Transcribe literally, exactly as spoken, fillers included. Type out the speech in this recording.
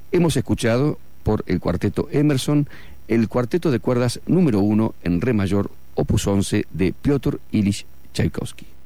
Hemos escuchado por el cuarteto Emerson el cuarteto de cuerdas número uno en re mayor, opus once de Piotr Ilich Tchaikovsky.